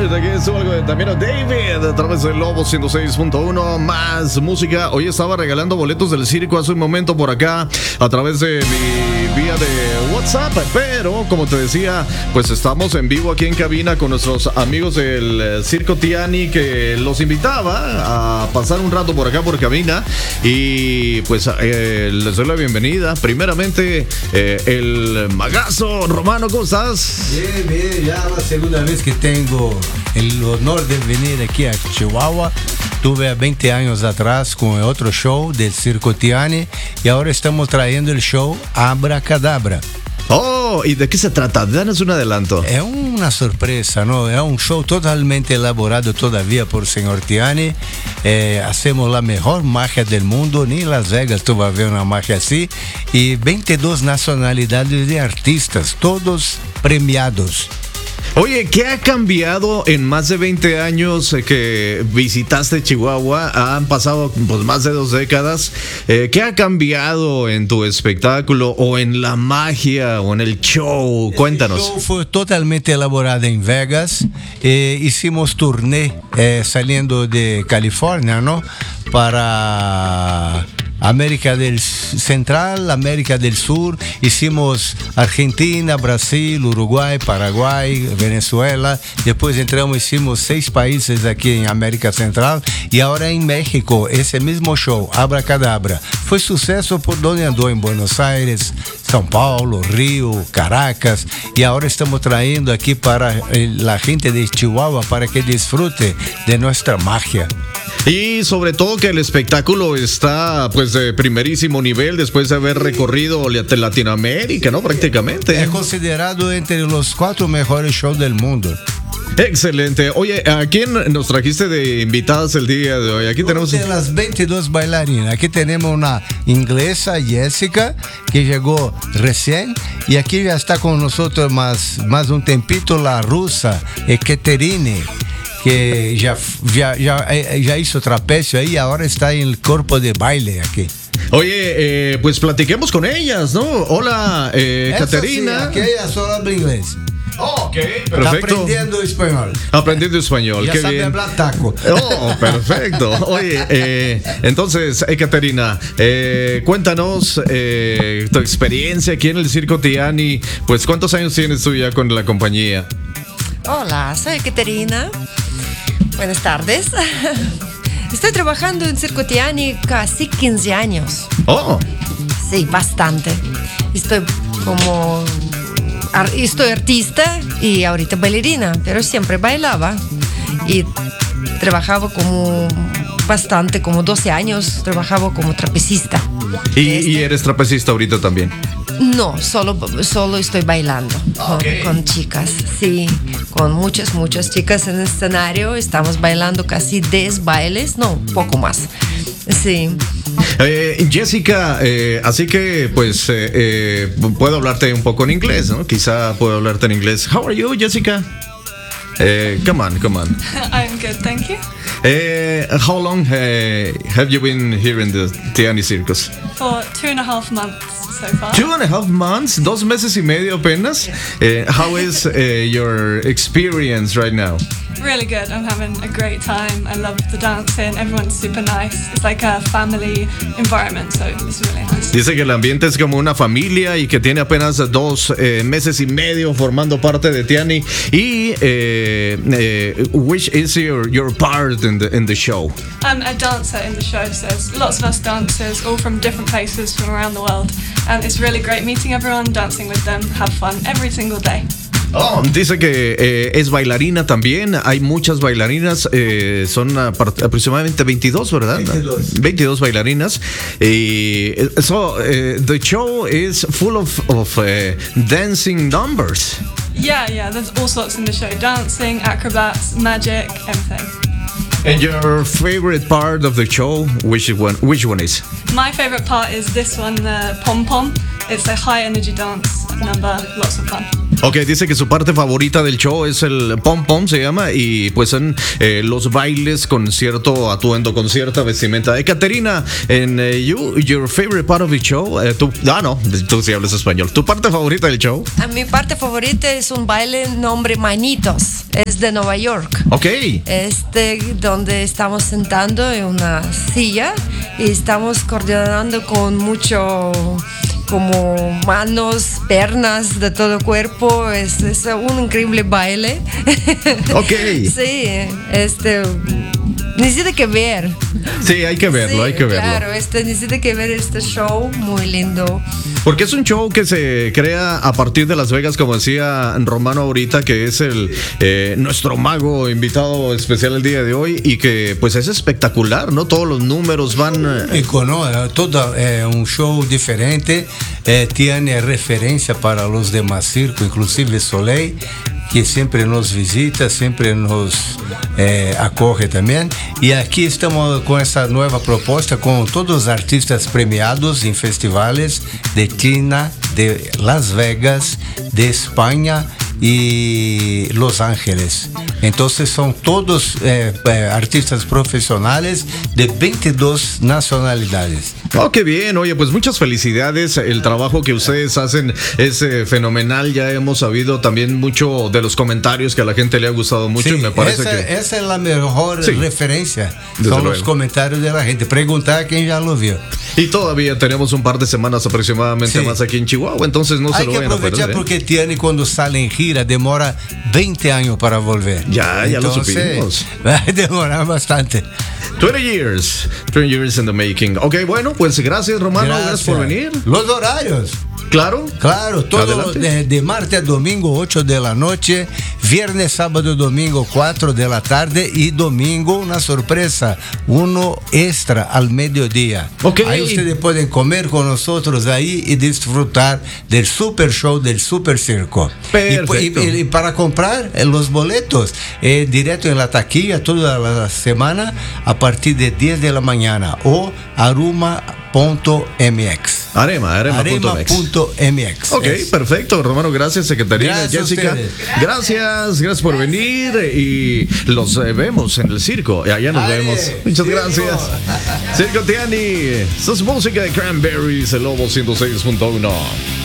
David, aquí es algo de también a David a través del Lobo 106.1, más música. Hoy estaba regalando boletos del circo hace un momento por acá a través de mi vía de WhatsApp, pero como te decía, pues estamos en vivo aquí en cabina con nuestros amigos del Circo Tiani, que los invitaba a pasar un rato por acá por cabina y pues les doy la bienvenida. Primeramente, el magazo Romano, ¿cómo estás? Bien, bien, ya la segunda vez que tengo el honor de venir aquí a Chihuahua. Tuve 20 años atrás con otro show del Circo Tiani y ahora estamos trayendo el show Abracadabra. Oh, ¿y de qué se trata? Danos un adelanto. Es una sorpresa, ¿no? Es un show totalmente elaborado todavía por señor Tiani. Hacemos la mejor magia del mundo, ni en Las Vegas tú vas a ver una magia así. Y 22 nacionalidades de artistas, todos premiados. Oye, ¿qué ha cambiado en más de 20 años que visitaste Chihuahua? Han pasado pues más de 2 décadas. ¿Qué ha cambiado en tu espectáculo o en la magia o en el show? Cuéntanos. El show fue totalmente elaborado en Vegas. Hicimos turné saliendo de California, ¿no? Para América del Central, América del Sur, hicimos Argentina, Brasil, Uruguay, Paraguay, Venezuela, después entramos, hicimos 6 países aquí en América Central y ahora en México, ese mismo show, Abracadabra, fue suceso por donde andó en Buenos Aires, São Paulo, Río, Caracas y ahora estamos trayendo aquí para la gente de Chihuahua para que disfrute de nuestra magia. Y sobre todo que el espectáculo está pues de primerísimo nivel después de haber recorrido Latinoamérica, ¿no? Prácticamente. Es considerado entre los 4 mejores shows del mundo. Excelente. Oye, ¿a quién nos trajiste de invitadas el día de hoy? Aquí tenemos de las 22 bailarinas. Aquí tenemos una inglesa, Jessica, que llegó recién. Y aquí ya está con nosotros más un tempito la rusa, Ekaterine, que ya hizo trapecio ahí y ahora está en el cuerpo de baile aquí. Oye, pues platiquemos con ellas, ¿no? Hola, Caterina. Sí, ella solo habla inglés. Oh, ok, perfecto. Está aprendiendo español. Aprendiendo español, ya qué sabe bien. hablar taco. Oh, perfecto. Oye, entonces, Caterina, cuéntanos tu experiencia aquí en el Circo Tiani. Pues, ¿cuántos años tienes tú ya con la compañía? Hola, soy Caterina. Buenas tardes. Estoy trabajando en Circo Tiani casi 15 años. Oh. Sí, bastante. Estoy artista y ahorita bailarina, pero siempre bailaba y trabajaba como 12 años, trabajaba como trapecista. ¿Y eres trapecista ahorita también? No, solo estoy bailando con chicas, sí, con muchas chicas en el escenario. Estamos bailando casi 10 bailes, no, poco más, sí. Jessica, así que pues puedo hablarte un poco en inglés, ¿no? Quizá puedo hablarte en inglés. How are you, Jessica? Come on. I'm good, thank you. How long have you been here in the Tiani Circus? For 2.5 months so far. 2.5 months, 2 meses y medio apenas. How is your experience right now? Really good. I'm having a great time. I love the dancing. Everyone's super nice. It's like a family environment, so it's really nice. Dice que el ambiente es como una familia y que tiene apenas 2 meses y medio formando parte de Tiani. Y which is your part in the show? I'm a dancer in the show, so there's lots of us dancers, all from different places from around the world, and it's really great meeting everyone, dancing with them, have fun every single day. Oh, dice que es bailarina también. Hay muchas bailarinas. Son aproximadamente 22, ¿verdad? 22 bailarinas. So the show is full of dancing numbers. Yeah. There's all sorts in the show: dancing, acrobats, magic, everything. And your favorite part of the show, which one is? My favorite part is this one, the pom pom. It's a high energy dance number, lots of fun. Ok, dice que su parte favorita del show es el pom pom, se llama, y pues en los bailes con cierto atuendo, con cierta vestimenta. Caterina, en your favorite part of the show, tú sí hablas español. ¿Tu parte favorita del show? A mi parte favorita es un baile nombre Manitos, es de Nueva York. Ok. Donde estamos sentando en una silla y estamos coordinando con mucho como manos, piernas de todo cuerpo. Es un increíble baile. Ok. Sí, necesita que ver. Sí, hay que verlo, Sí, hay que verlo. Claro, necesita que ver este show muy lindo. Porque es un show que se crea a partir de Las Vegas, como decía Romano ahorita, que es nuestro mago invitado especial el día de hoy, y que pues es espectacular, ¿no? Todos los números van... Todo un show diferente, tiene referencia para los demás circos, inclusive Soleil, que siempre nos visita, siempre nos acoge también. Y aquí estamos con esta nueva propuesta con todos los artistas premiados en festivales de China, de Las Vegas, de España y Los Ángeles. Entonces son todos artistas profesionales de 22 nacionalidades. Oh, qué bien. Oye, pues muchas felicidades. El trabajo que ustedes hacen es fenomenal. Ya hemos sabido también mucho de los comentarios que a la gente le ha gustado mucho, Sí, y me parece esa es la mejor Sí, referencia. desde Son luego. los comentarios de la gente. Preguntar a quien ya lo vio. Y todavía tenemos un par de semanas aproximadamente Sí. más aquí en Chihuahua, entonces no se Hay lo que vayan a aprovechar perder. porque Tiani cuando sale en gira demora 20 años para volver. Ya lo supimos. Va a demorar bastante. 20 years in the making. Ok, bueno, pues gracias, Romano. Gracias por venir. Los horarios. Claro. Claro, todo Adelante. de martes a domingo 8 de la noche, viernes, sábado y domingo 4 de la tarde y domingo una sorpresa, uno extra al mediodía. Ok. Ahí ustedes pueden comer con nosotros ahí y disfrutar del super show, del super circo. Perfecto. Y para comprar los boletos, directo en la taquilla toda la semana a partir de 10 de la mañana o aruma.mx. Arema.mx. Ok, perfecto, Romano, gracias, Caterina, Gracias a Jessica. ustedes. Gracias por venir, y los vemos en el circo. Y allá nos Ale, vemos. Muchas circo. gracias. Circo Tiani, sus música de Cranberries, el Lobo 106.1.